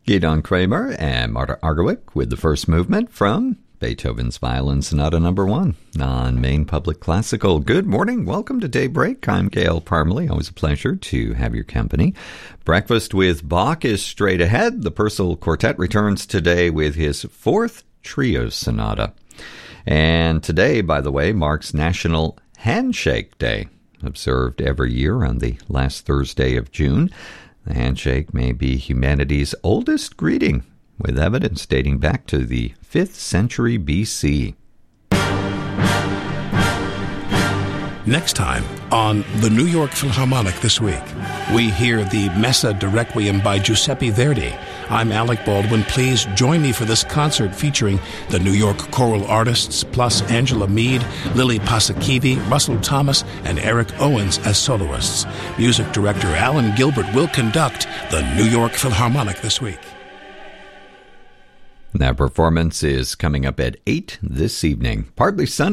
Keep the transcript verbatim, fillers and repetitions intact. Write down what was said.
Gidon Kramer and Marta Argerich with the first movement from Beethoven's Violin Sonata Number One on Maine Public Classical. Good morning. Welcome to Daybreak. I'm Gail Parmalee. Always a pleasure to have your company. Breakfast with Bach is straight ahead. The Purcell Quartet returns today with his fourth trio sonata. And today, by the way, marks National Handshake Day, observed every year on the last Thursday of June. The handshake may be humanity's oldest greeting, with evidence dating back to the fifth century B C. Next time on the New York Philharmonic This Week, we hear the Messa de Requiem by Giuseppe Verdi. I'm Alec Baldwin. Please join me for this concert featuring the New York choral artists, plus Angela Mead, Lily Pasakivi, Russell Thomas, and Eric Owens as soloists. Music director Alan Gilbert will conduct the New York Philharmonic This Week. That performance is coming up at eight this evening. Partly sunny.